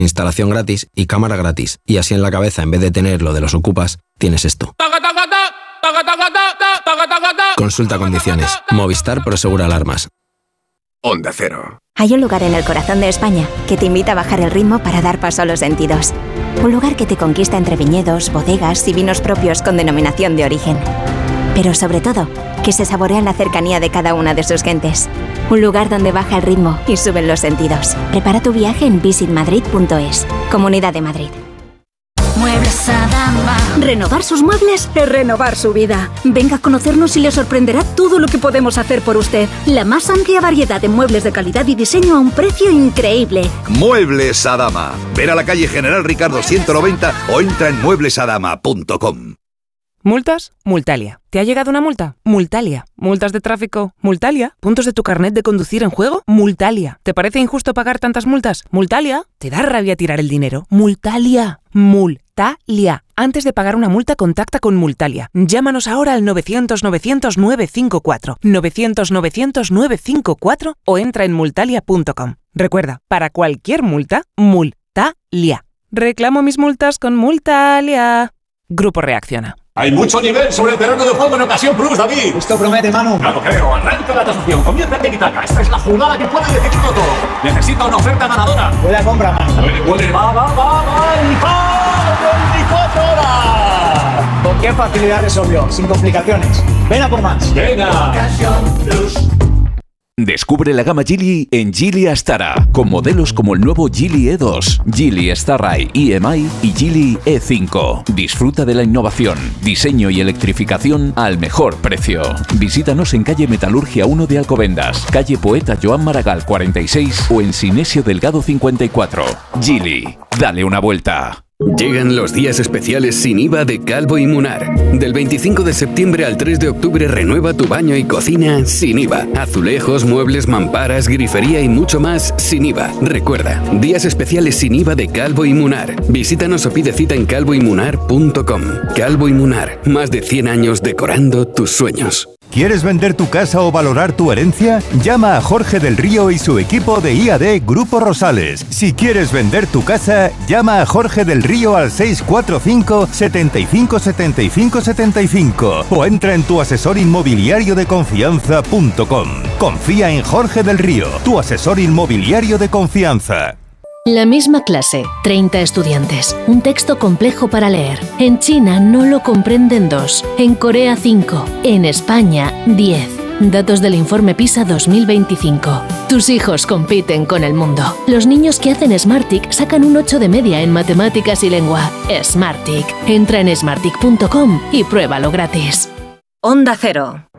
instalación gratis y cámara gratis. Y así en la cabeza, en vez de tener lo de los ocupas, tienes esto. Consulta condiciones. Movistar Prosegura Alarmas. Onda Cero. Hay un lugar en el corazón de España que te invita a bajar el ritmo para dar paso a los sentidos. Un lugar que te conquista entre viñedos, bodegas y vinos propios con denominación de origen. Pero sobre todo, que se saborea en la cercanía de cada una de sus gentes. Un lugar donde baja el ritmo y suben los sentidos. Prepara tu viaje en visitmadrid.es. Comunidad de Madrid. Muebles Adama. Renovar sus muebles es renovar su vida. Venga a conocernos y le sorprenderá todo lo que podemos hacer por usted. La más amplia variedad de muebles de calidad y diseño a un precio increíble. Muebles Adama. Ven a la calle General Ricardo 190 o entra en mueblesadama.com. ¿Multas? Multalia. ¿Te ha llegado una multa? Multalia. ¿Multas de tráfico? Multalia. ¿Puntos de tu carnet de conducir en juego? Multalia. ¿Te parece injusto pagar tantas multas? Multalia. ¿Te da rabia tirar el dinero? Multalia. Multalia. Antes de pagar una multa, contacta con Multalia. Llámanos ahora al 900-900-954. 900-900-954 o entra en multalia.com. Recuerda, para cualquier multa, Multalia. Reclamo mis multas con Multalia. Grupo Reacciona. Hay mucho nivel sobre el terreno de juego en Ocasión Plus, David. Esto promete, Manu. No lo creo. Arranca la tasación. Comienza en Tiki-Taka. Esta es la jugada que puede decidirlo todo. Necesita una oferta ganadora. Buena compra, Manu. Puede. Va. ¡El 24 horas! ¿Con qué facilidad resolvió? Sin complicaciones. Ven a por más. Venga. Ocasión Plus. Descubre la gama Geely en Geely Astara, con modelos como el nuevo Geely E2, Geely Starride EMI y Geely E5. Disfruta de la innovación, diseño y electrificación al mejor precio. Visítanos en calle Metalurgia 1 de Alcobendas, calle Poeta Joan Maragall 46 o en Sinesio Delgado 54. Geely, dale una vuelta. Llegan los días especiales sin IVA de Calvo y Munar. Del 25 de septiembre al 3 de octubre renueva tu baño y cocina sin IVA. Azulejos, muebles, mamparas, grifería y mucho más sin IVA. Recuerda, días especiales sin IVA de Calvo y Munar. Visítanos o pide cita en calvoymunar.com. Calvo y Munar, más de 100 años decorando tus sueños. ¿Quieres vender tu casa o valorar tu herencia? Llama a Jorge del Río y su equipo de IAD Grupo Rosales. Si quieres vender tu casa, llama a Jorge del Río al 645 75 75 75 o entra en tuasesorinmobiliariodeconfianza.com. Confía en Jorge del Río, tu asesor inmobiliario de confianza. La misma clase, 30 estudiantes, un texto complejo para leer. En China no lo comprenden 2, en Corea 5, en España 10. Datos del informe PISA 2025. Tus hijos compiten con el mundo. Los niños que hacen Smartick sacan un 8 de media en matemáticas y lengua. Smartick. Entra en smartick.com y pruébalo gratis. Onda Cero.